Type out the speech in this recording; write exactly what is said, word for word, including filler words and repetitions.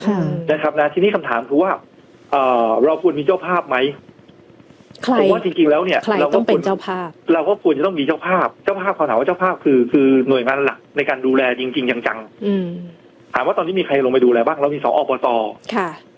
นะครับนะทีนี้คำถามคือว่าเอ่อเราควรมีเจ้าภาพไหมผมว่าจริงๆแล้วเนี่ยเราต้องเป็นเจ้าภาพเราก็ควรจะต้องมีเจ้าภาพเจ้าภาพเขาถามว่าเจ้าภาพคือคือหน่วยงานหลักในการดูแลจริงๆจังๆถามว่าตอนนี้มีใครลงไปดูแลบ้างเรามีสอปตค่ะ